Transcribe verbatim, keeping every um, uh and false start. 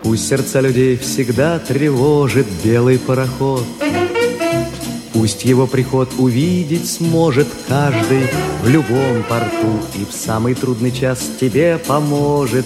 Пусть сердца людей всегда тревожит белый пароход. Пусть его приход увидеть сможет каждый в любом порту, и в самый трудный час тебе поможет